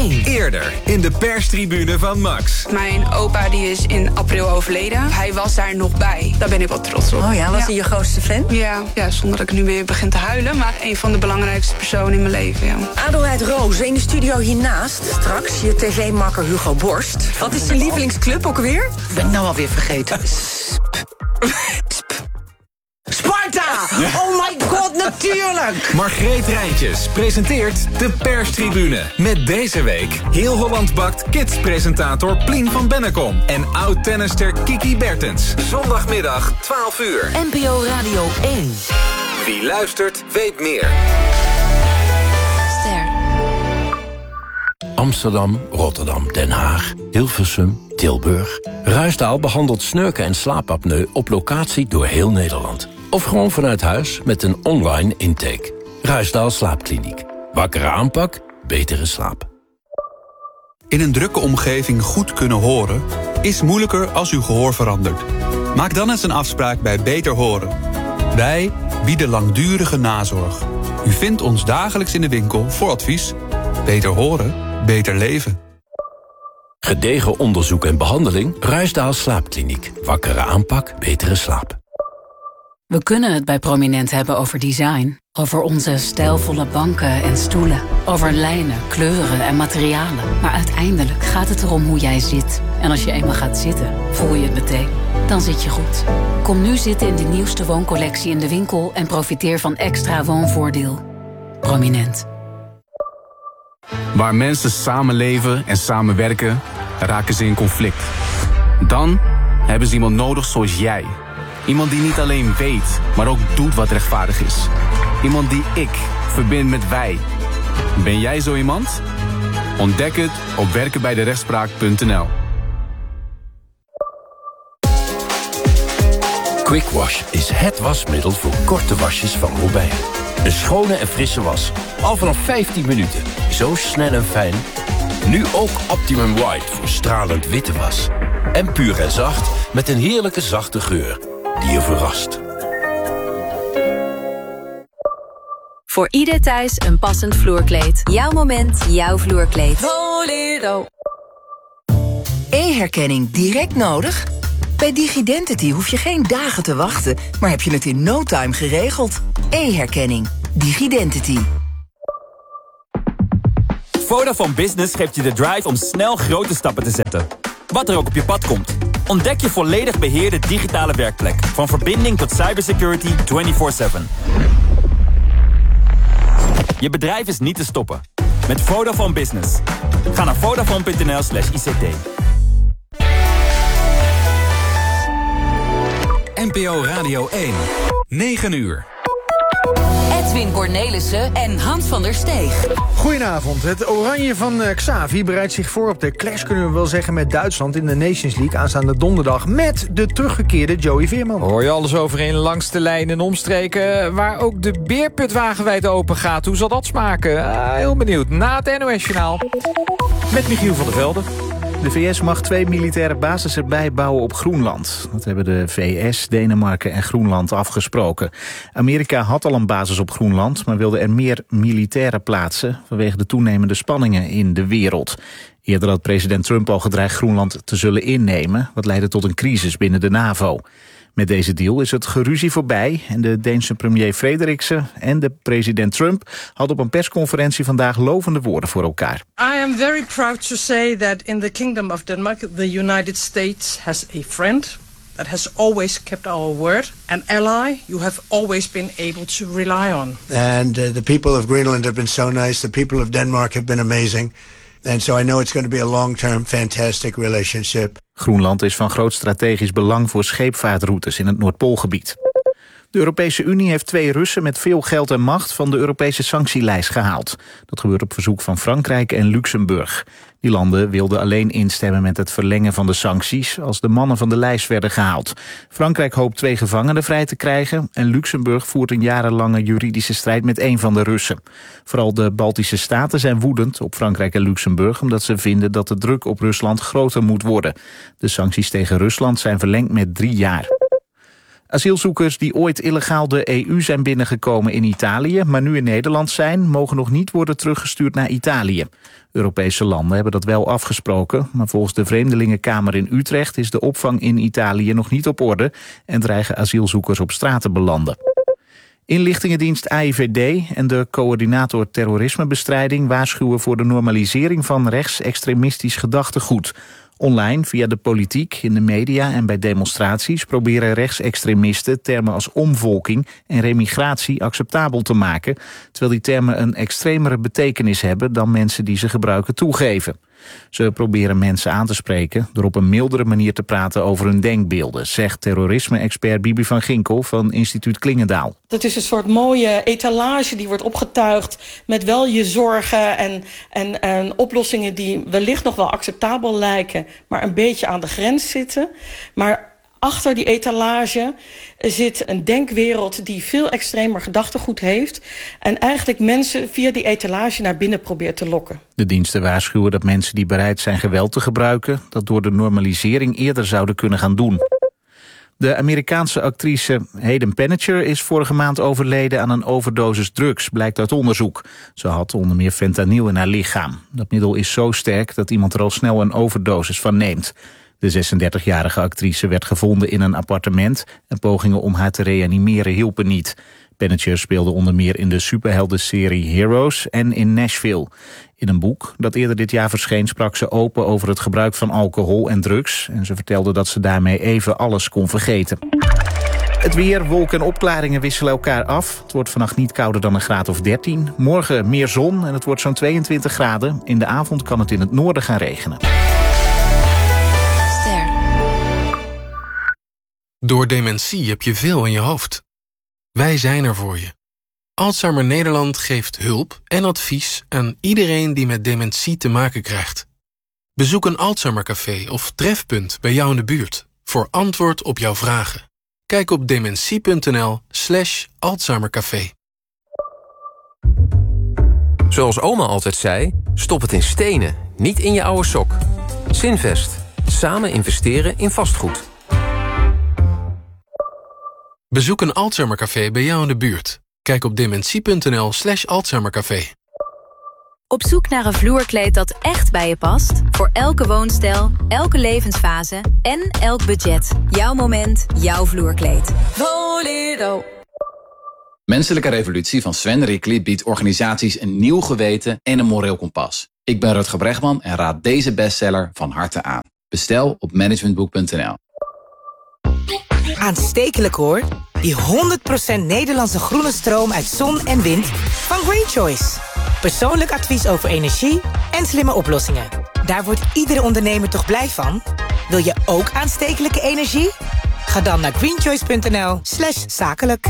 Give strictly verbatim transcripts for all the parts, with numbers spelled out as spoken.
één. Eerder in de perstribune van Max. Mijn opa die is in april overleden. Hij was daar nog bij. Daar ben ik wel trots op. Oh ja, was ja. hij je grootste fan? Ja, ja, zonder dat ik nu weer begin te huilen. Maar een van de belangrijkste personen in mijn leven, ja. Adelheid Rozen in de studio hiernaast. Straks je tv-makker Hugo Borst. Wat is zijn lievelingsclub ook weer? Ik ben het nou alweer vergeten. Sparta! Oh my god, natuurlijk! Margreet Rijntjes presenteert de perstribune. Met deze week Heel Holland Bakt Kids-presentator Plien van Bennekom. En oud-tennister Kiki Bertens. Zondagmiddag twaalf uur. N P O Radio één. Wie luistert, weet meer. Ster. Amsterdam, Rotterdam, Den Haag, Hilversum, Tilburg. Ruisdaal behandelt snurken en slaapapneu op locatie door heel Nederland. Of gewoon vanuit huis met een online intake. Ruisdaal Slaapkliniek. Wakkere aanpak, betere slaap. In een drukke omgeving goed kunnen horen is moeilijker als uw gehoor verandert. Maak dan eens een afspraak bij Beter Horen. Wij bieden langdurige nazorg. U vindt ons dagelijks in de winkel voor advies. Beter horen, beter leven. Gedegen onderzoek en behandeling. Ruisdaal Slaapkliniek. Wakkere aanpak, betere slaap. We kunnen het bij Prominent hebben over design. Over onze stijlvolle banken en stoelen. Over lijnen, kleuren en materialen. Maar uiteindelijk gaat het erom hoe jij zit. En als je eenmaal gaat zitten, voel je het meteen. Dan zit je goed. Kom nu zitten in de nieuwste wooncollectie in de winkel... en profiteer van extra woonvoordeel. Prominent. Waar mensen samenleven en samenwerken, raken ze in conflict. Dan hebben ze iemand nodig zoals jij. Iemand die niet alleen weet, maar ook doet wat rechtvaardig is. Iemand die ik verbind met wij. Ben jij zo iemand? Ontdek het op werken bij de rechtspraak punt n l. Quick Wash is het wasmiddel voor korte wasjes van Robijn. Een schone en frisse was. Al vanaf vijftien minuten. Zo snel en fijn. Nu ook Optimum White voor stralend witte was. En puur en zacht met een heerlijke zachte geur die je verrast. Voor ieder thuis een passend vloerkleed. Jouw moment, jouw vloerkleed. Bolero. E-herkenning direct nodig? Bij Digidentity hoef je geen dagen te wachten, maar heb je het in no time geregeld. E-herkenning. Digidentity. Vodafone Business geeft je de drive om snel grote stappen te zetten. Wat er ook op je pad komt. Ontdek je volledig beheerde digitale werkplek. Van verbinding tot cybersecurity vierentwintig zeven. Je bedrijf is niet te stoppen. Met Vodafone Business. Ga naar vodafone punt n l slash I C T. N P O Radio één. negen uur. Edwin Cornelissen en Hans van der Steeg. Goedenavond. Het oranje van uh, Xavi bereidt zich voor op de clash, kunnen we wel zeggen, met Duitsland in de Nations League aanstaande donderdag met de teruggekeerde Joey Veerman. Hoor je alles over in langs de lijn en omstreken waar ook de beerput wagenwijd open gaat. Hoe zal dat smaken? Uh, heel benieuwd. Na het N O S-journaal met Michiel van der Velde. De V S mag twee militaire bases erbij bouwen op Groenland. Dat hebben de V S, Denemarken en Groenland afgesproken. Amerika had al een basis op Groenland, maar wilde er meer militairen plaatsen vanwege de toenemende spanningen in de wereld. Eerder had president Trump al gedreigd Groenland te zullen innemen, wat leidde tot een crisis binnen de NAVO. Met deze deal is het geruzie voorbij en de Deense premier Frederiksen en de president Trump hadden op een persconferentie vandaag lovende woorden voor elkaar. I am very proud to say that in the Kingdom of Denmark the United States has a friend that has always kept our word, an ally you have always been able to rely on. And uh, the people of Greenland have been so nice, the people of Denmark have been amazing. And so I know it's going to be a long-term fantastic relationship. Groenland is van groot strategisch belang voor scheepvaartroutes in het Noordpoolgebied. De Europese Unie heeft twee Russen met veel geld en macht van de Europese sanctielijst gehaald. Dat gebeurt op verzoek van Frankrijk en Luxemburg. Die landen wilden alleen instemmen met het verlengen van de sancties als de mannen van de lijst werden gehaald. Frankrijk hoopt twee gevangenen vrij te krijgen en Luxemburg voert een jarenlange juridische strijd met één van de Russen. Vooral de Baltische staten zijn woedend op Frankrijk en Luxemburg omdat ze vinden dat de druk op Rusland groter moet worden. De sancties tegen Rusland zijn verlengd met drie jaar. Asielzoekers die ooit illegaal de E U zijn binnengekomen in Italië, maar nu in Nederland zijn, mogen nog niet worden teruggestuurd naar Italië. Europese landen hebben dat wel afgesproken, maar volgens de Vreemdelingenkamer in Utrecht is de opvang in Italië nog niet op orde en dreigen asielzoekers op straat te belanden. Inlichtingendienst A I V D en de coördinator terrorismebestrijding waarschuwen voor de normalisering van rechtsextremistisch gedachtegoed. Online, via de politiek, in de media en bij demonstraties proberen rechtsextremisten termen als omvolking en remigratie acceptabel te maken, terwijl die termen een extremere betekenis hebben dan mensen die ze gebruiken toegeven. Ze proberen mensen aan te spreken door op een mildere manier te praten over hun denkbeelden, zegt terrorisme-expert Bibi van Ginkel van instituut Klingendaal. Het is een soort mooie etalage die wordt opgetuigd met wel je zorgen en, en, en oplossingen die wellicht nog wel acceptabel lijken, maar een beetje aan de grens zitten. Maar achter die etalage zit een denkwereld die veel extremer gedachtegoed heeft en eigenlijk mensen via die etalage naar binnen probeert te lokken. De diensten waarschuwen dat mensen die bereid zijn geweld te gebruiken dat door de normalisering eerder zouden kunnen gaan doen. De Amerikaanse actrice Hayden Panettiere is vorige maand overleden aan een overdosis drugs, blijkt uit onderzoek. Ze had onder meer fentanyl in haar lichaam. Dat middel is zo sterk dat iemand er al snel een overdosis van neemt. De zesendertigjarige actrice werd gevonden in een appartement en pogingen om haar te reanimeren hielpen niet. Panettiere speelde onder meer in de superheldenserie Heroes en in Nashville. In een boek dat eerder dit jaar verscheen sprak ze open over het gebruik van alcohol en drugs en ze vertelde dat ze daarmee even alles kon vergeten. Het weer, wolken en opklaringen wisselen elkaar af. Het wordt vannacht niet kouder dan een graad of dertien. Morgen meer zon en het wordt zo'n tweeëntwintig graden. In de avond kan het in het noorden gaan regenen. Door dementie heb je veel in je hoofd. Wij zijn er voor je. Alzheimer Nederland geeft hulp en advies aan iedereen die met dementie te maken krijgt. Bezoek een Alzheimercafé of trefpunt bij jou in de buurt voor antwoord op jouw vragen. Kijk op dementie.nl slash Alzheimercafé. Zoals oma altijd zei, stop het in stenen, niet in je oude sok. Zinvest. Samen investeren in vastgoed. Bezoek een Alzheimercafé bij jou in de buurt. Kijk op dementie.nl slash Alzheimercafé. Op zoek naar een vloerkleed dat echt bij je past? Voor elke woonstijl, elke levensfase en elk budget. Jouw moment, jouw vloerkleed. Voledo. Menselijke Revolutie van Sven Rickli biedt organisaties een nieuw geweten en een moreel kompas. Ik ben Rutger Bregman en raad deze bestseller van harte aan. Bestel op managementboek punt n l. Aanstekelijk hoor. Die honderd procent Nederlandse groene stroom uit zon en wind van Green Choice. Persoonlijk advies over energie en slimme oplossingen. Daar wordt iedere ondernemer toch blij van? Wil je ook aanstekelijke energie? Ga dan naar greenchoice.nl slash zakelijk.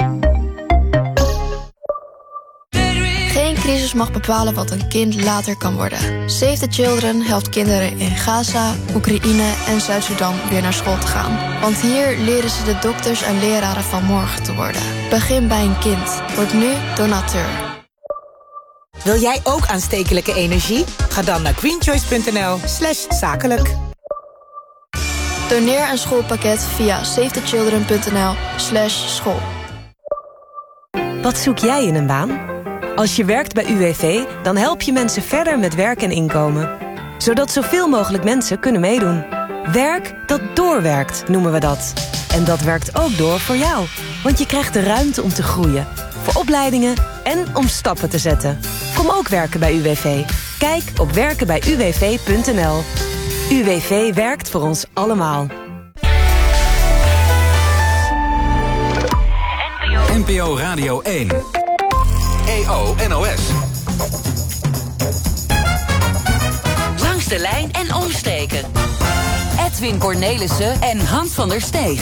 Geen crisis mag bepalen wat een kind later kan worden. Save the Children helpt kinderen in Gaza, Oekraïne en Zuid-Sudan weer naar school te gaan. Want hier leren ze de dokters en leraren van morgen te worden. Begin bij een kind. Word nu donateur. Wil jij ook aanstekelijke energie? Ga dan naar greenchoice.nl slash zakelijk. Doneer een schoolpakket via savethechildren.nl slash school. Wat zoek jij in een baan? Als je werkt bij U W V, dan help je mensen verder met werk en inkomen. Zodat zoveel mogelijk mensen kunnen meedoen. Werk dat doorwerkt, noemen we dat. En dat werkt ook door voor jou. Want je krijgt de ruimte om te groeien. Voor opleidingen en om stappen te zetten. Kom ook werken bij U W V. Kijk op werken bij u w v punt n l. U W V werkt voor ons allemaal. N P O Radio één. E O N O S. Langs de lijn en omstreken. Edwin Cornelissen en Hans van der Steeg.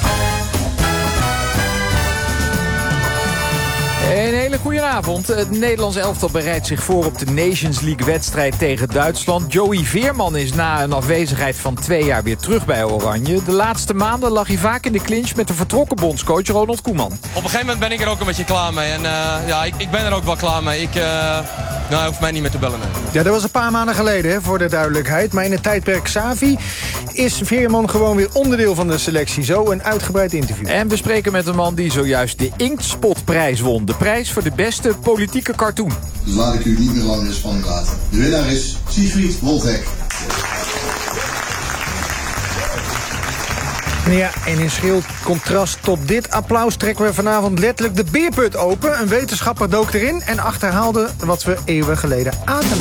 Een hele goede avond. Het Nederlands elftal bereidt zich voor op de Nations League-wedstrijd tegen Duitsland. Joey Veerman is na een afwezigheid van twee jaar weer terug bij Oranje. De laatste maanden lag hij vaak in de clinch met de vertrokken bondscoach Ronald Koeman. Op een gegeven moment ben ik er ook een beetje klaar mee. En uh, ja, ik, ik ben er ook wel klaar mee. Ik, uh, Nou, hij hoeft mij niet meer te bellen. Nee. Ja, dat was een paar maanden geleden, hè, voor de duidelijkheid. Maar in het tijdperk Xavi is Veerman gewoon weer onderdeel van de selectie. Zo een uitgebreid interview. En we spreken met een man die zojuist de Inktspotprijs won. De prijs voor de beste politieke cartoon. Dus laat ik u niet meer lang in de spanning laten. De winnaar is Siegfried Woltek. Ja, en in schril contrast tot dit applaus trekken we vanavond letterlijk de beerput open. Een wetenschapper dook erin en achterhaalde wat we eeuwen geleden aten.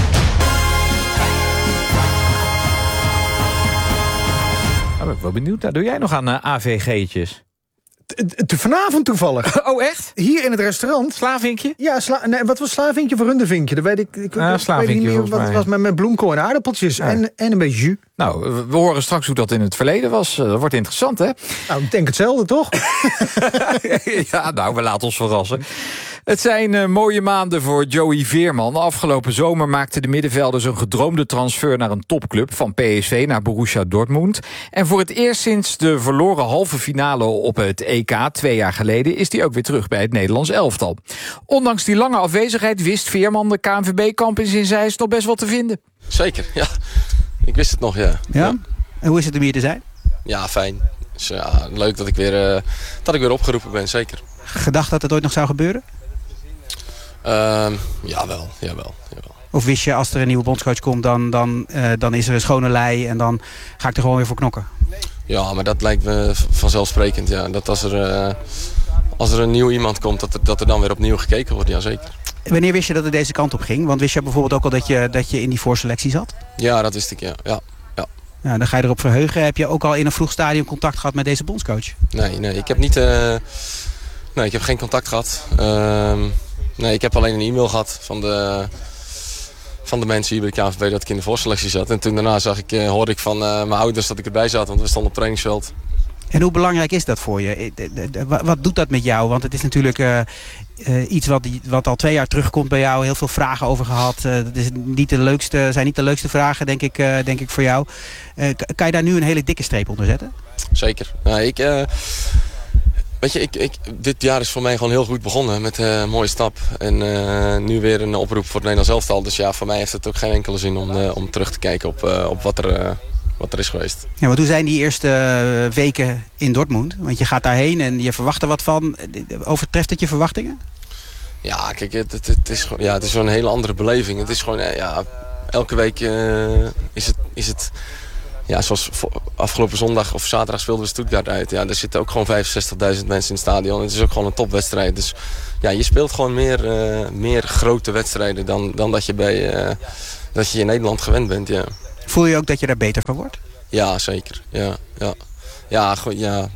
Nou, ben ik wel benieuwd. Nou, doe jij nog aan uh, A V G'tjes? Vanavond toevallig. Oh, echt? Hier in het restaurant. Slavinkje? Ja, sla nee, wat was slavinkje of rundervinkje? Dat weet ik, ik, uh, ik weet niet meer. Wat was met, met bloemkool en aardappeltjes ja. en, en een beetje jus. Nou, we horen straks hoe dat in het verleden was. Dat wordt interessant, hè? Nou, ik denk hetzelfde, toch? Ja, nou, we laten ons verrassen. Het zijn uh, mooie maanden voor Joey Veerman. Afgelopen zomer maakte de middenvelder zijn gedroomde transfer naar een topclub, van P S V naar Borussia Dortmund. En voor het eerst sinds de verloren halve finale op het E K twee jaar geleden is hij ook weer terug bij het Nederlands elftal. Ondanks die lange afwezigheid wist Veerman de K N V B-campus in Zeist nog best wel te vinden. Zeker, ja. Ik wist het nog, ja. Ja? Ja. En hoe is het om hier te zijn? Ja, fijn. Dus, ja, leuk dat ik, weer, uh, dat ik weer opgeroepen ben, zeker. Gedacht dat het ooit nog zou gebeuren? Uh, jawel, jawel, jawel. Of wist je, als er een nieuwe bondscoach komt, dan, dan, uh, dan is er een schone lei en dan ga ik er gewoon weer voor knokken? Ja, maar dat lijkt me vanzelfsprekend, ja. Dat als er, uh, als er een nieuw iemand komt, dat er, dat er dan weer opnieuw gekeken wordt, ja zeker. Wanneer wist je dat het deze kant op ging? Want wist je bijvoorbeeld ook al dat je, dat je in die voorselectie zat? Ja, dat wist ik, ja. ja, ja. Ja, dan ga je erop verheugen. Heb je ook al in een vroeg stadium contact gehad met deze bondscoach? Nee, nee, ik heb niet... Uh, nee, ik heb geen contact gehad. Uh, nee, ik heb alleen een e-mail gehad van de... van de mensen hier bij de K N V B dat ik in de voorselectie zat. En toen daarna zag ik, uh, hoorde ik van uh, mijn ouders dat ik erbij zat, want we stonden op trainingsveld. En hoe belangrijk is dat voor je? Wat doet dat met jou? Want het is natuurlijk uh, uh, iets wat, wat al twee jaar terugkomt bij jou. Heel veel vragen over gehad. Uh, dat is niet de leukste, zijn niet de leukste vragen, denk ik, uh, denk ik voor jou. Uh, kan je daar nu een hele dikke streep onder zetten? Zeker. Nou, ik... Uh, Weet je, ik, ik, dit jaar is voor mij gewoon heel goed begonnen met uh, een mooie stap. En uh, nu weer een oproep voor het Nederlands elftal. Dus ja, voor mij heeft het ook geen enkele zin om, uh, om terug te kijken op, uh, op wat, er, uh, wat er is geweest. Ja, maar hoe zijn die eerste uh, weken in Dortmund? Want je gaat daarheen en je verwacht er wat van. Overtreft het je verwachtingen? Ja, kijk, het, het, het is, ja, het is zo'n hele andere beleving. Het is gewoon, ja, elke week uh, is het... Is het Ja, zoals afgelopen zondag of zaterdag speelden we Stuttgart uit. Ja, er zitten ook gewoon vijfenzestigduizend mensen in het stadion. Het is ook gewoon een topwedstrijd. Dus ja, je speelt gewoon meer, uh, meer grote wedstrijden dan, dan dat, je bij, uh, dat je in Nederland gewend bent. Ja. Voel je ook dat je daar beter van wordt? Ja, zeker. Ja, ja. Ja, gewoon, ja.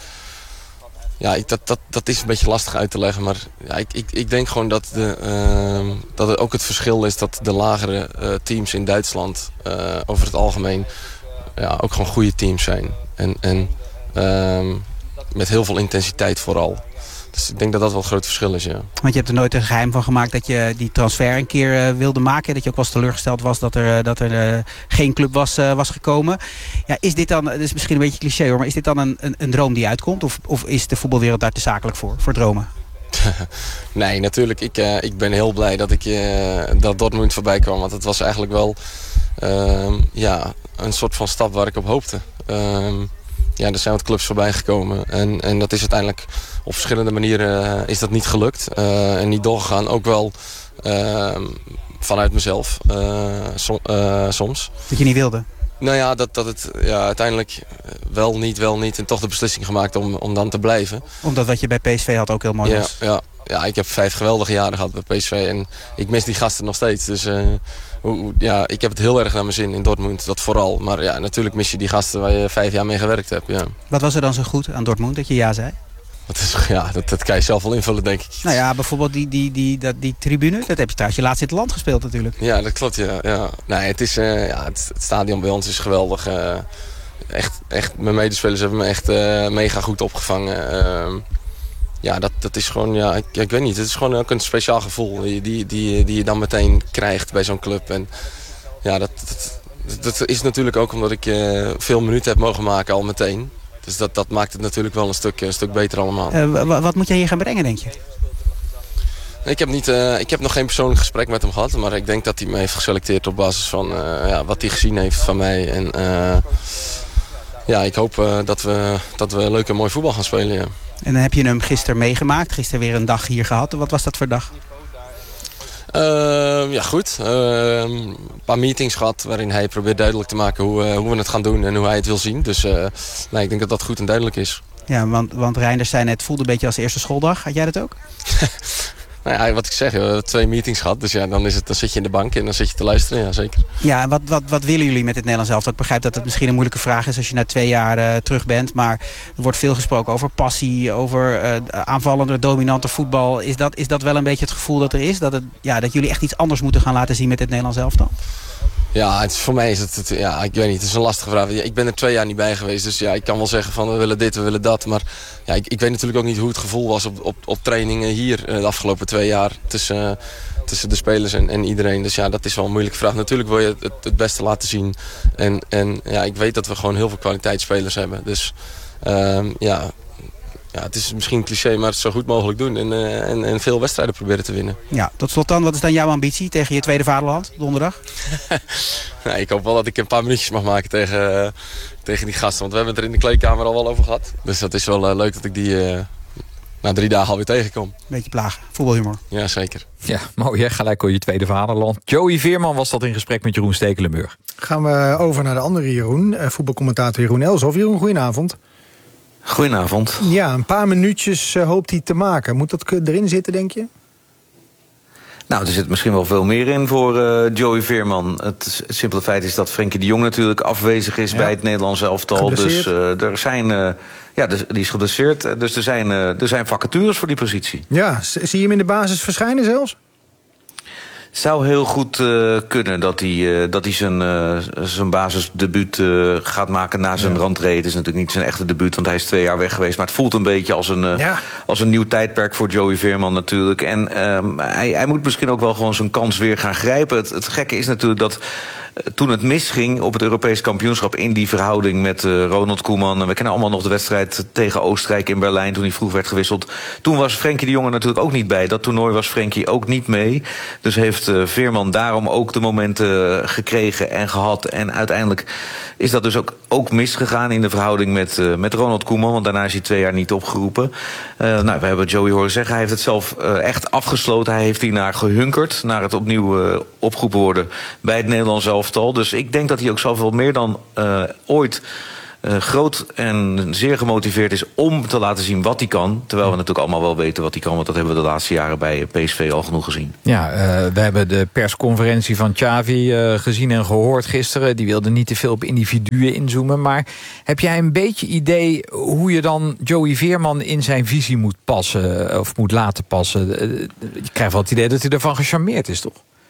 Ja, ik, dat, dat, dat is een beetje lastig uit te leggen. Maar ja, ik, ik, ik denk gewoon dat, de, uh, dat het ook het verschil is dat de lagere uh, teams in Duitsland uh, over het algemeen... Ja, ook gewoon goede teams zijn. En, en um, met heel veel intensiteit vooral. Dus ik denk dat dat wel een groot verschil is, ja. Want je hebt er nooit een geheim van gemaakt dat je die transfer een keer uh, wilde maken. Dat je ook wel eens teleurgesteld was dat er, uh, dat er uh, geen club was, uh, was gekomen. Ja, is dit dan, dat is misschien een beetje cliché hoor, maar is dit dan een, een, een droom die uitkomt? Of, of is de voetbalwereld daar te zakelijk voor, voor dromen? Nee, natuurlijk. Ik, uh, ik ben heel blij dat, ik, uh, dat Dortmund voorbij kwam. Want het was eigenlijk wel uh, ja, een soort van stap waar ik op hoopte. Uh, ja, er zijn wat clubs voorbij gekomen. En, en dat is uiteindelijk op verschillende manieren uh, is dat niet gelukt. Uh, en niet doorgegaan. Ook wel uh, vanuit mezelf uh, som, uh, soms. Dat je niet wilde? Nou ja, dat, dat het ja, uiteindelijk wel niet, wel niet en toch de beslissing gemaakt om, om dan te blijven. Omdat wat je bij P S V had ook heel mooi ja, was. Ja, ja, ik heb vijf geweldige jaren gehad bij P S V en ik mis die gasten nog steeds. Dus uh, hoe, ja, ik heb het heel erg naar mijn zin in Dortmund, dat vooral. Maar ja, natuurlijk mis je die gasten waar je vijf jaar mee gewerkt hebt. Ja. Wat was er dan zo goed aan Dortmund dat je ja zei? Dat, is, ja, dat, dat kan je zelf wel invullen, denk ik. Nou ja, bijvoorbeeld die, die, die, die, die tribune, dat heb je trouwens je laatst in het land gespeeld natuurlijk. Ja, dat klopt, ja. ja. Nee, het, is, uh, ja, het, het stadion bij ons is geweldig. Uh, echt, echt, mijn medespelers hebben me echt uh, mega goed opgevangen. Uh, ja, dat, dat is gewoon, ja, ik, ik weet niet, het is gewoon ook een speciaal gevoel die, die, die, die je dan meteen krijgt bij zo'n club. En ja, dat, dat, dat is natuurlijk ook omdat ik uh, veel minuten heb mogen maken al meteen. Dus dat, dat maakt het natuurlijk wel een stuk, een stuk beter allemaal. Uh, wat moet jij hier gaan brengen, denk je? Ik heb, niet, uh, ik heb nog geen persoonlijk gesprek met hem gehad. Maar ik denk dat hij me heeft geselecteerd op basis van uh, ja, wat hij gezien heeft van mij. En uh, ja, ik hoop uh, dat, we, dat we leuk en mooi voetbal gaan spelen. Ja. En dan heb je hem gisteren meegemaakt. Gisteren weer een dag hier gehad. Wat was dat voor dag? Uh, ja, goed. Uh, een paar meetings gehad waarin hij probeert duidelijk te maken hoe, uh, hoe we het gaan doen en hoe hij het wil zien. Dus uh, nee, ik denk dat dat goed en duidelijk is. Ja, want, want Reinders zei net, het voelde een beetje als eerste schooldag. Had jij dat ook? Nou ja, wat ik zeg, we hebben twee meetings gehad. Dus ja, dan, is het, dan zit je in de bank en dan zit je te luisteren. Ja, zeker. Ja, en wat, wat, wat willen jullie met het Nederlands elftal? Ik begrijp dat het misschien een moeilijke vraag is als je na twee jaar uh, terug bent. Maar er wordt veel gesproken over passie, over uh, aanvallende, dominante voetbal. Is dat, is dat wel een beetje het gevoel dat er is? Dat, het, ja, dat jullie echt iets anders moeten gaan laten zien met het Nederlands elftal? Ja, het, voor mij is het, het, ja, ik weet niet, het is een lastige vraag. Ik ben er twee jaar niet bij geweest, dus ja, ik kan wel zeggen van we willen dit, we willen dat. Maar ja, ik, ik weet natuurlijk ook niet hoe het gevoel was op, op, op trainingen hier uh, de afgelopen twee jaar tussen, uh, tussen de spelers en, en iedereen. Dus ja, dat is wel een moeilijke vraag. Natuurlijk wil je het, het beste laten zien. En, en ja, ik weet dat we gewoon heel veel kwaliteitsspelers hebben. Dus uh, ja... Ja, het is misschien een cliché, maar het zo goed mogelijk doen. En, uh, en, en veel wedstrijden proberen te winnen. Ja, tot slot dan. Wat is dan jouw ambitie tegen je tweede vaderland, donderdag? nou, ik hoop wel dat ik een paar minuutjes mag maken tegen, uh, tegen die gasten. Want we hebben het er in de kleedkamer al wel over gehad. Dus dat is wel uh, leuk dat ik die uh, na drie dagen alweer tegenkom. Beetje plagen. Voetbalhumor. Ja, zeker. Ja, mooi hè. Gelijk al je tweede vaderland. Joey Veerman was dat in gesprek met Jeroen Stekelenburg. Gaan we over naar de andere Jeroen. Uh, voetbalcommentator Jeroen Elshoff. Jeroen, goedenavond. Goedenavond. Ja, een paar minuutjes uh, hoopt hij te maken. Moet dat erin zitten, denk je? Nou, er zit misschien wel veel meer in voor uh, Joey Veerman. Het, het simpele feit is dat Frenkie de Jong natuurlijk afwezig is ja. bij het Nederlands elftal. Dus uh, er zijn, uh, ja, dus, die is geblesseerd. Dus er zijn, uh, er zijn vacatures voor die positie. Ja, zie je hem in de basis verschijnen zelfs? Zou heel goed uh, kunnen dat hij, uh, dat hij zijn, uh, zijn basisdebuut uh, gaat maken na zijn ja. rentree. Het is natuurlijk niet zijn echte debuut, want hij is twee jaar weg geweest. Maar het voelt een beetje als een, uh, ja. als een nieuw tijdperk voor Joey Veerman natuurlijk. En um, hij, hij moet misschien ook wel gewoon zijn kans weer gaan grijpen. Het, het gekke is natuurlijk dat toen het misging op het Europees kampioenschap in die verhouding met uh, Ronald Koeman. En we kennen allemaal nog de wedstrijd tegen Oostenrijk in Berlijn toen hij vroeg werd gewisseld. Toen was Frenkie de Jong er natuurlijk ook niet bij. Dat toernooi was Frenkie ook niet mee. Dus heeft uh, Veerman daarom ook de momenten gekregen en gehad. En uiteindelijk is dat dus ook, ook misgegaan in de verhouding met, uh, met Ronald Koeman. Want daarna is hij twee jaar niet opgeroepen. Uh, nou, we hebben Joey horen zeggen. Hij heeft het zelf uh, echt afgesloten. Hij heeft hiernaar gehunkerd. Naar het opnieuw uh, opgeroepen worden bij het Nederlands elftal. Dus ik denk dat hij ook zoveel meer dan uh, ooit uh, groot en zeer gemotiveerd is om te laten zien wat hij kan. Terwijl we natuurlijk allemaal wel weten wat hij kan. Want dat hebben we de laatste jaren bij P S V al genoeg gezien. Ja, uh, we hebben de persconferentie van Xavi uh, gezien en gehoord gisteren. Die wilde niet te veel op individuen inzoomen. Maar heb jij een beetje idee hoe je dan Joey Veerman in zijn visie moet passen? Of moet laten passen? Je krijgt wel het idee dat hij ervan gecharmeerd is, toch?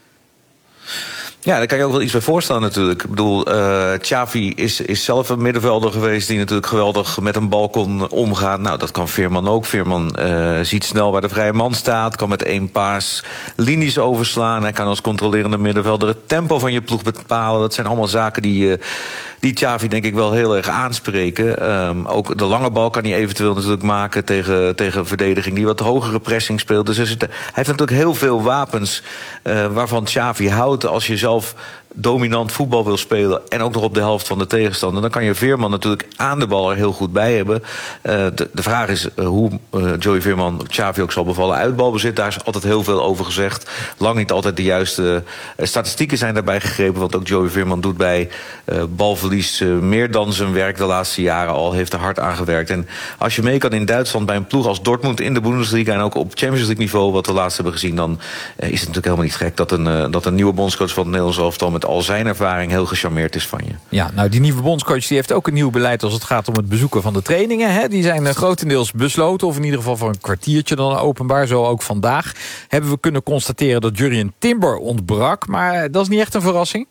Ja, daar kan je ook wel iets bij voorstellen natuurlijk. Ik bedoel, uh, Xavi is, is zelf een middenvelder geweest die natuurlijk geweldig met een bal kon omgaan. Nou, dat kan Veerman ook. Veerman uh, ziet snel waar de vrije man staat, kan met één paas linies overslaan. Hij kan als controlerende middenvelder het tempo van je ploeg bepalen. Dat zijn allemaal zaken die, uh, die Xavi denk ik wel heel erg aanspreken. Um, ook de lange bal kan hij eventueel natuurlijk maken tegen, tegen een verdediging die wat hogere pressing speelt. Dus er zit, hij heeft natuurlijk heel veel wapens uh, waarvan Xavi houdt als je zelf dominant voetbal wil spelen en ook nog op de helft van de tegenstander, dan kan je Veerman natuurlijk aan de bal er heel goed bij hebben. Uh, de, de vraag is uh, hoe uh, Joey Veerman Xavi ook zal bevallen uit balbezit. Daar is altijd heel veel over gezegd. Lang niet altijd de juiste uh, statistieken zijn daarbij gegrepen, want ook Joey Veerman doet bij uh, balverlies uh, meer dan zijn werk de laatste jaren al, heeft er hard aan gewerkt. En als je mee kan in Duitsland bij een ploeg als Dortmund in de Bundesliga en ook op Champions League niveau, wat we laatst hebben gezien, dan uh, is het natuurlijk helemaal niet gek dat een, uh, dat een nieuwe bondscoach van het Nederlands elftal met al zijn ervaring heel gecharmeerd is van je. Ja, nou die nieuwe bondscoach die heeft ook een nieuw beleid als het gaat om het bezoeken van de trainingen. Hè. Die zijn uh, grotendeels besloten, of in ieder geval voor een kwartiertje dan openbaar, zo ook vandaag. Hebben we kunnen constateren dat Jurrien Timber ontbrak, maar dat is niet echt een verrassing?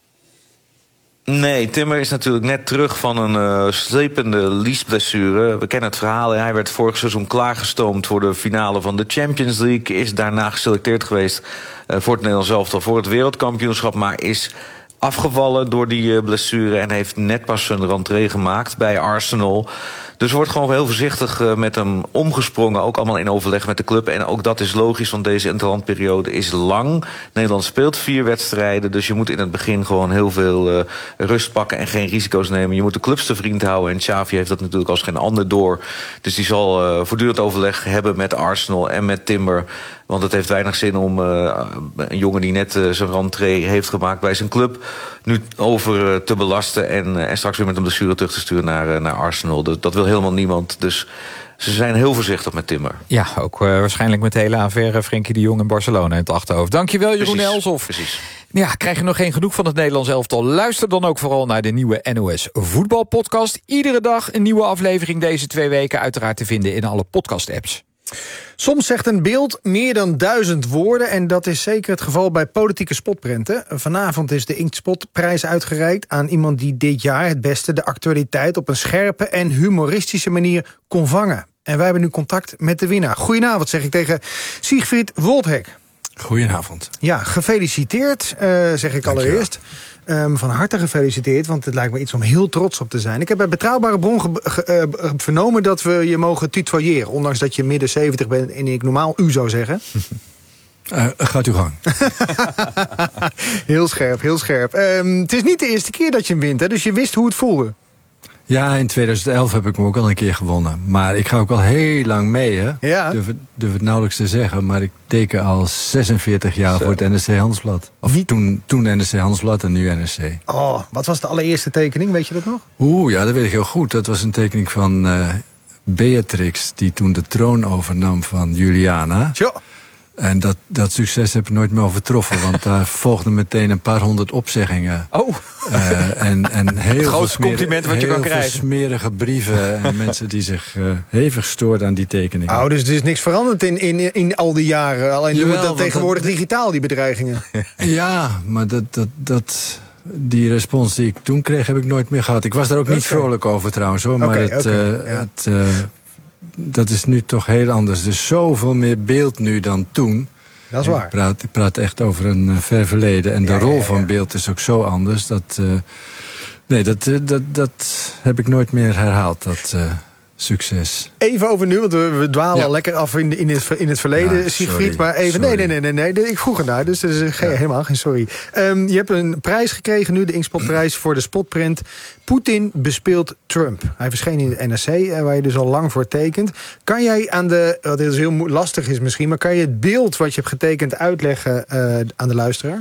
Nee, Timber is natuurlijk net terug van een uh, slepende liesblessure. We kennen het verhaal. Hij werd vorig seizoen klaargestoomd voor de finale van de Champions League. Is daarna geselecteerd geweest uh, voor het Nederlands elftal voor het wereldkampioenschap, maar is afgevallen door die uh, blessure en heeft net pas zijn rentree gemaakt bij Arsenal. Dus er wordt gewoon heel voorzichtig uh, met hem omgesprongen. Ook allemaal in overleg met de club. En ook dat is logisch, want deze interlandperiode is lang. Nederland speelt vier wedstrijden. Dus je moet in het begin gewoon heel veel uh, rust pakken en geen risico's nemen. Je moet de clubs te vriend houden. En Xavi heeft dat natuurlijk als geen ander door. Dus die zal uh, voortdurend overleg hebben met Arsenal en met Timber. Want het heeft weinig zin om uh, een jongen die net uh, zijn rentree heeft gemaakt bij zijn club nu over uh, te belasten en, uh, en straks weer met een blessure terug te sturen naar, uh, naar Arsenal. Dat, dat wil helemaal niemand. Dus ze zijn heel voorzichtig met Timber. Ja, ook uh, waarschijnlijk met de hele affaire Frenkie de Jong en Barcelona in het achterhoofd. Dankjewel, Jeroen Elshoff. Precies. Ja, krijg je nog geen genoeg van het Nederlands elftal? Luister dan ook vooral naar de nieuwe N O S Voetbalpodcast. Iedere dag een nieuwe aflevering deze twee weken. Uiteraard te vinden in alle podcast-apps. Soms zegt een beeld meer dan duizend woorden en dat is zeker het geval bij politieke spotprenten. Vanavond is de Inkspotprijs uitgereikt aan iemand die dit jaar het beste de actualiteit op een scherpe en humoristische manier kon vangen. En wij hebben nu contact met de winnaar. Goedenavond, zeg ik tegen Siegfried Woldhek. Goedenavond. Ja, gefeliciteerd, uh, zeg ik allereerst. Um, van harte gefeliciteerd, want het lijkt me iets om heel trots op te zijn. Ik heb bij Betrouwbare Bron ge- ge- uh, vernomen dat we je mogen tutoyeren. Ondanks dat je midden zeventig bent en ik normaal u zou zeggen. Uh, gaat uw gang. Heel scherp, heel scherp. Um, het is niet de eerste keer dat je hem wint, hè, dus je wist hoe het voelde. Ja, in tweeduizend elf heb ik hem ook al een keer gewonnen. Maar ik ga ook al heel lang mee, hè. Ja. Durf, durf het nauwelijks te zeggen, maar ik teken al zesenveertig jaar Zo. voor het N R C Handelsblad. Of Niet... toen, toen N R C Handelsblad en nu N R C. Oh, wat was de allereerste tekening, weet je dat nog? Oeh, ja, dat weet ik heel goed. Dat was een tekening van uh, Beatrix, die toen de troon overnam van Juliana. Zo. En dat, dat succes heb ik nooit meer overtroffen, want daar volgden meteen een paar honderd opzeggingen. Oh. Uh, en, en heel het grootste smerig, compliment wat je kan krijgen. Heel veel smerige brieven en mensen die zich uh, hevig stoorden aan die tekeningen. Oh, dus er is niks veranderd in, in, in al die jaren. Alleen doen we dat tegenwoordig dat, digitaal, die bedreigingen. Ja, maar dat, dat, dat, die respons die ik toen kreeg, heb ik nooit meer gehad. Ik was daar ook niet okay. vrolijk over trouwens, hoor. Maar okay, het... Okay, uh, ja. het uh, dat is nu toch heel anders. Er is zoveel meer beeld nu dan toen. Dat is waar. Ik praat, ik praat echt over een uh, ver verleden. En de ja, rol ja, ja. van beeld is ook zo anders. Dat, uh, nee, dat, uh, dat, dat heb ik nooit meer herhaald, dat uh, succes. Even over nu, want we, we dwalen ja. al lekker af in, in, het, in het verleden, ja, Siegfried. Maar even, nee, nee, nee, nee, nee, ik vroeg ernaar, dus er is geen, ja. helemaal geen sorry. Um, je hebt een prijs gekregen nu, de Inkspotprijs voor de spotprint. Poetin bespeelt Trump. Hij verscheen in de N R C, uh, waar je dus al lang voor tekent. Kan jij aan de, wat is heel lastig is misschien, maar kan je het beeld wat je hebt getekend uitleggen uh, aan de luisteraar?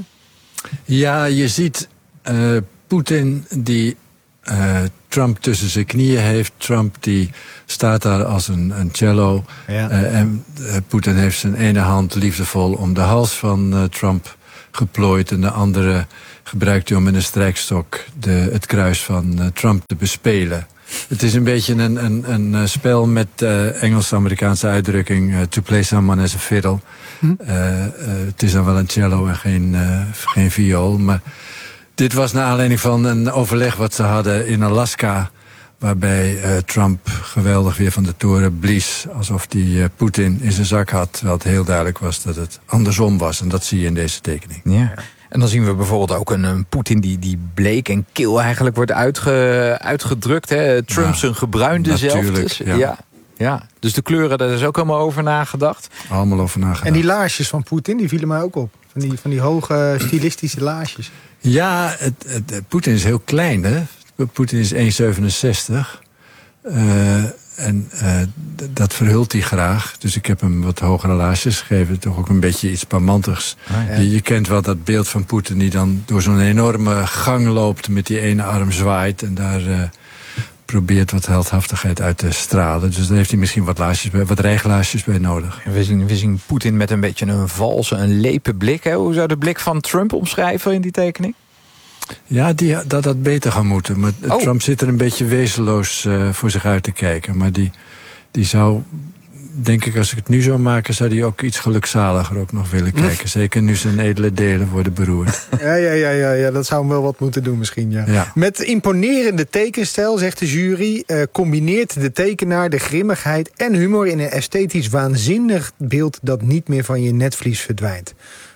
Ja, je ziet uh, Poetin die uh, Trump tussen zijn knieën heeft. Trump die staat daar als een, een cello. Ja. Uh, en uh, Poetin heeft zijn ene hand liefdevol om de hals van uh, Trump geplooid. En de andere gebruikt hij om met een strijkstok de, het kruis van uh, Trump te bespelen. Het is een beetje een, een, een spel met uh, Engels-Amerikaanse uitdrukking uh, to play someone as a fiddle. Hm. Uh, uh, het is dan wel een cello en geen, uh, geen viool. Maar dit was naar aanleiding van een overleg wat ze hadden in Alaska, waarbij uh, Trump geweldig weer van de toren blies, alsof hij uh, Poetin in zijn zak had. Terwijl het heel duidelijk was dat het andersom was. En dat zie je in deze tekening. Ja. En dan zien we bijvoorbeeld ook een, een Poetin die, die bleek en kil eigenlijk wordt uitge, uitgedrukt. Hè? Trump ja, zijn gebruinde zelf. Dus, ja. Ja, ja. Dus de kleuren, daar is ook allemaal over nagedacht. Allemaal over nagedacht. En die laarsjes van Poetin, die vielen mij ook op. Van die, van die hoge stilistische laarsjes. Ja, het, het, Poetin is heel klein, hè. Poetin is één komma zevenenzestig. Uh, en uh, d- dat verhult hij graag. Dus ik heb hem wat hogere laarsjes gegeven. Toch ook een beetje iets parmantigs. Ah, ja. je, je kent wel dat beeld van Poetin die dan door zo'n enorme gang loopt, met die ene arm zwaait en daar uh, probeert wat heldhaftigheid uit te stralen. Dus daar heeft hij misschien wat laarsjes bij, wat rijglaarsjes bij nodig. We zien, we zien Poetin met een beetje een valse, een lepe blik. Hè? Hoe zou de blik van Trump omschrijven in die tekening? Ja, die, dat had beter gaan moeten. Maar oh. Trump zit er een beetje wezenloos uh, voor zich uit te kijken. Maar die, die zou, denk ik, als ik het nu zou maken, zou die ook iets gelukzaliger ook nog willen kijken. Zeker nu zijn edele delen worden beroerd. Ja, ja, ja, ja, ja, dat zou hem wel wat moeten doen misschien, ja. ja. Met imponerende tekenstijl, zegt de jury, uh, combineert de tekenaar de grimmigheid en humor in een esthetisch waanzinnig beeld dat niet meer van je netvlies verdwijnt.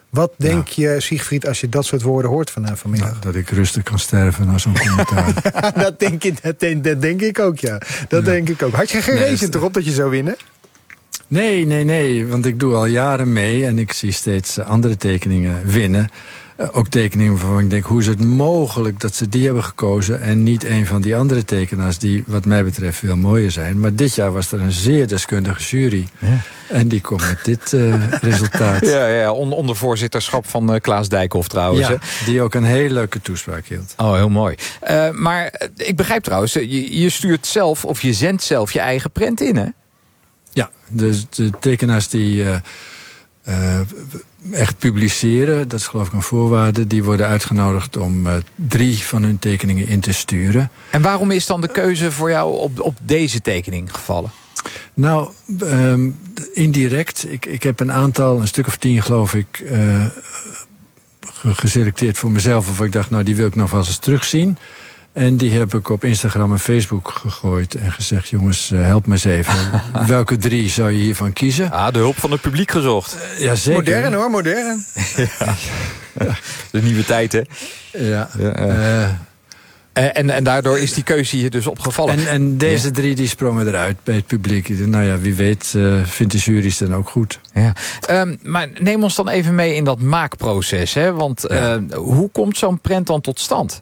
Wat denk je, Siegfried, als je dat soort woorden hoort van, uh, vanmiddag? Nou, dat ik rustig kan sterven na zo'n commentaar. dat, denk ik, dat, denk, dat denk ik ook, ja. Dat ja. denk ik ook. Had je gerekend nee, erop dat je zou winnen? Nee, nee, nee. Want ik doe al jaren mee en ik zie steeds andere tekeningen winnen. Uh, ook tekeningen waarvan ik denk, hoe is het mogelijk dat ze die hebben gekozen en niet een van die andere tekenaars die wat mij betreft veel mooier zijn. Maar dit jaar was er een zeer deskundige jury. Ja. En die komt met dit uh, resultaat. Ja, ja, onder voorzitterschap van uh, Klaas Dijkhoff trouwens. Ja, die ook een hele leuke toespraak hield. Oh, heel mooi. Uh, maar ik begrijp trouwens, je, je stuurt zelf of je zendt zelf je eigen prent in, hè? Ja, dus de tekenaars die uh, uh, echt publiceren, dat is geloof ik een voorwaarde, die worden uitgenodigd om uh, drie van hun tekeningen in te sturen. En waarom is dan de keuze voor jou op, op deze tekening gevallen? Nou, um, indirect. Ik, ik heb een aantal, een stuk of tien geloof ik, uh, geselecteerd voor mezelf. Of ik dacht, nou die wil ik nog wel eens terugzien. En die heb ik op Instagram en Facebook gegooid en gezegd, jongens, help me eens even. Welke drie zou je hiervan kiezen? Ah, de hulp van het publiek gezocht. Uh, ja, zeker. Modern hoor, modern. ja. De nieuwe tijd, hè? Ja. ja uh. En, en daardoor is die keuze hier dus opgevallen. En, en deze ja. drie die sprongen eruit bij het publiek. Nou ja, wie weet uh, vindt de jury dan ook goed. Ja. Um, maar neem ons dan even mee in dat maakproces. Hè? Want ja. uh, hoe komt zo'n prent dan tot stand?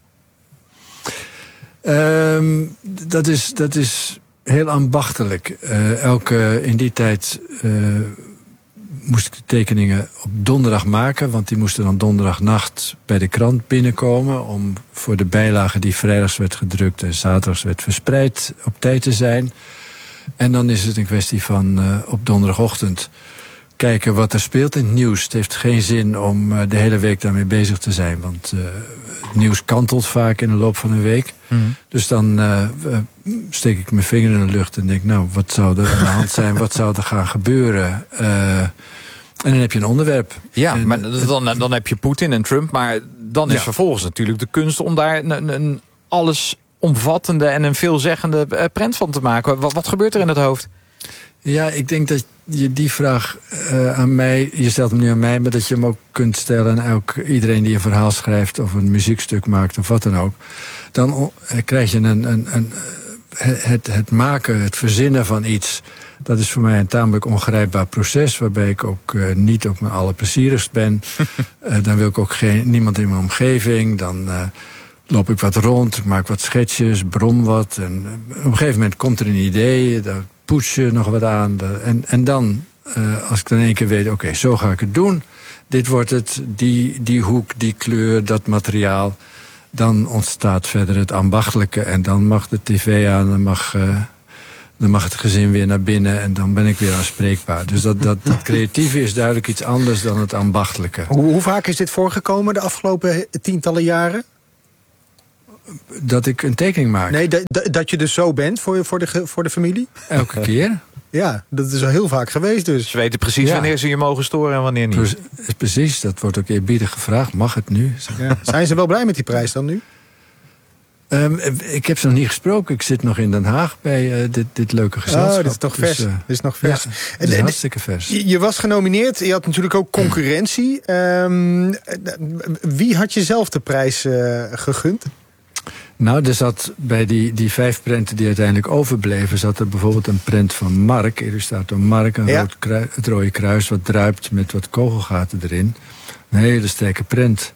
Um, dat, is, dat is heel ambachtelijk. Uh, elke, in die tijd uh, moest ik de tekeningen op donderdag maken. Want die moesten dan donderdagnacht bij de krant binnenkomen. Om voor de bijlage die vrijdags werd gedrukt en zaterdags werd verspreid op tijd te zijn. En dan is het een kwestie van uh, op donderdagochtend kijken wat er speelt in het nieuws. Het heeft geen zin om uh, de hele week daarmee bezig te zijn. Want uh, het nieuws kantelt vaak in de loop van een week. Mm. Dus dan uh, uh, steek ik mijn vinger in de lucht en denk, nou, wat zou er aan de hand zijn? Wat zou er gaan gebeuren? Uh, en dan heb je een onderwerp. Ja, en, maar dan, dan heb je Poetin en Trump. Maar dan is ja. vervolgens natuurlijk de kunst om daar een, een allesomvattende en een veelzeggende uh, prent van te maken. Wat, wat gebeurt er in het hoofd? Ja, ik denk dat je die vraag uh, aan mij, je stelt hem nu aan mij, maar dat je hem ook kunt stellen aan elk, iedereen die een verhaal schrijft of een muziekstuk maakt of wat dan ook. Dan uh, krijg je een, een, een, het, het maken, het verzinnen van iets. Dat is voor mij een tamelijk ongrijpbaar proces, waarbij ik ook uh, niet op mijn allerplezierigst ben. uh, dan wil ik ook geen, niemand in mijn omgeving. Dan uh, loop ik wat rond, ik maak wat schetsjes, brom wat. En uh, op een gegeven moment komt er een idee, daar poets je nog wat aan. En, en dan, uh, als ik dan in één keer weet, oké, okay, zo ga ik het doen. Dit wordt het, die, die hoek, die kleur, dat materiaal. Dan ontstaat verder het ambachtelijke. En dan mag de tv aan, dan mag, uh, dan mag het gezin weer naar binnen. En dan ben ik weer aanspreekbaar. Dus dat, dat, dat creatieve is duidelijk iets anders dan het ambachtelijke. Hoe, hoe vaak is dit voorgekomen de afgelopen tientallen jaren? Dat ik een tekening maak. Nee, dat, dat je dus zo bent voor, voor, de, voor de familie? Elke keer. Ja, dat is al heel vaak geweest dus. Ze weten precies ja. wanneer ze je mogen storen en wanneer niet. Pre- precies, dat wordt ook eerbiedig gevraagd. Mag het nu? Ja. Zijn ze wel blij met die prijs dan nu? Um, ik heb ze nog niet gesproken. Ik zit nog in Den Haag bij uh, dit, dit leuke gezelschap. Oh, dit is toch vers. Dus, uh, dit is nog vers. Ja, dit is hartstikke vers. Je, je was genomineerd. Je had natuurlijk ook concurrentie. Um, wie had je zelf de prijs uh, gegund? Nou, er zat bij die, die vijf prenten die uiteindelijk overbleven, zat er bijvoorbeeld een prent van Mark, illustrator Mark, een ja. rood krui, het rode kruis wat druipt met wat kogelgaten erin. Een hele sterke prent.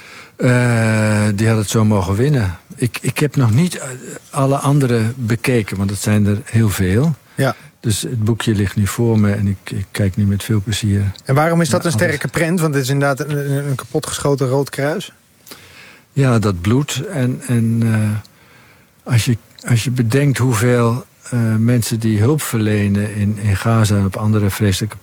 Uh, die had het zo mogen winnen. Ik, ik heb nog niet alle andere bekeken, want dat zijn er heel veel. Ja. Dus het boekje ligt nu voor me en ik, ik kijk nu met veel plezier. En waarom is dat een sterke prent? Want het is inderdaad een, een kapotgeschoten rood kruis. Ja, dat bloed. En, en uh, als, je, als je bedenkt hoeveel uh, mensen die hulp verlenen in, in Gaza en op andere vreselijke